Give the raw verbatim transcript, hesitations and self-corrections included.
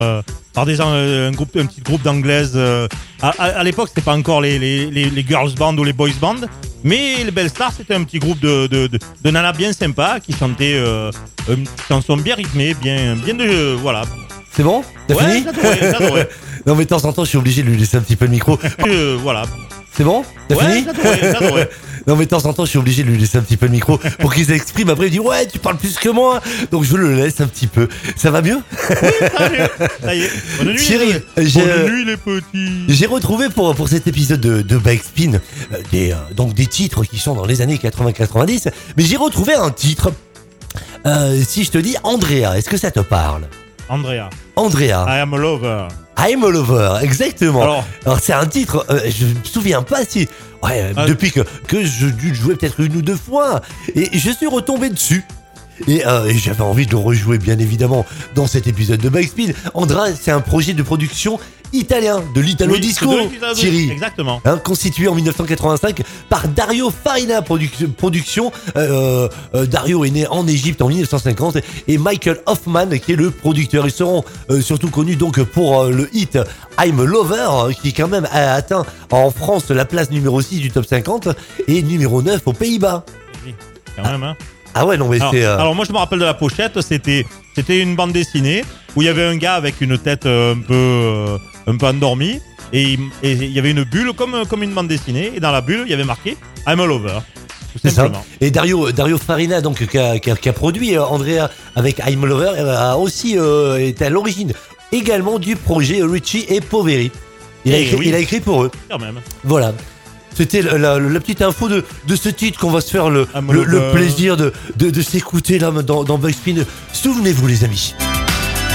euh, par des euh, un groupe, un petit groupe d'anglaises. Euh, à, à, à l'époque, c'était pas encore les, les, les, les girls band ou les boys band, mais les Belles Stars, c'était un petit groupe de, de, de, de nanas bien sympas qui chantaient euh, une chanson bien rythmée, bien, bien de euh, voilà. C'est bon? T'as ouais, fini? j'adorais, j'adorais. Non mais de temps en temps, je suis obligé de lui laisser un petit peu le micro. euh, voilà. C'est bon? T'as ouais, fini? j'adorais, j'adorais. Non mais de temps en temps je suis obligé de lui laisser un petit peu le micro pour qu'il s'exprime. Après il dit ouais tu parles plus que moi. Donc je le laisse un petit peu. Ça va mieux? Oui, ça y est, ça y est. Bonne nuit, Chérie, les, j'ai- bonne nuit les petits. J'ai retrouvé pour, pour cet épisode de, de Backspin euh, des, euh, donc des titres qui sont dans les années quatre-vingts quatre-vingt-dix. Mais j'ai retrouvé un titre. Euh, si je te dis Andrea, est-ce que ça te parle? Andrea, Andrea, I am a lover. I'm all over, exactement. Alors, Alors c'est un titre, euh, je me souviens pas si... Ouais, euh, Ah. depuis que, que je dû le jouer peut-être une ou deux fois. Et je suis retombé dessus. Et, euh, et j'avais envie de le rejouer bien évidemment dans cet épisode de Backspin. Andrea, c'est un projet de production italien, de l'Italo oui, Disco, de l'Italo- Thierry. Exactement. Hein, constitué en dix-neuf cent quatre-vingt-cinq par Dario Farina Produc- Production. Euh, euh, Dario est né en Égypte en dix-neuf cent cinquante et Michael Hoffman qui est le producteur. Ils seront euh, surtout connus donc pour euh, le hit I'm a Lover euh, qui quand même a atteint en France la place numéro six du top cinquante et numéro neuf aux Pays-Bas. Oui, quand même, hein. Ah ouais non mais Alors, c'est... euh, alors moi je me rappelle de la pochette, c'était c'était une bande dessinée où il y avait un gars avec une tête euh, un peu euh, un peu endormie et il et il y avait une bulle comme comme une bande dessinée et dans la bulle il y avait marqué I'm a lover. Tout C'est ça. simplement. Et Dario, Dario Farina, donc, qui a, qui a- qui a produit euh, Andrea avec I'm a Lover, euh, a aussi euh, été à l'origine également du projet Richie et Poveri. Il a, Eh écrit, oui. il a écrit pour eux. Quand même. Voilà. C'était la, la- la petite info de, de ce titre qu'on va se faire le, I'm a le, le lover. plaisir de, de, de s'écouter là dans, dans Backspin. Souvenez-vous les amis.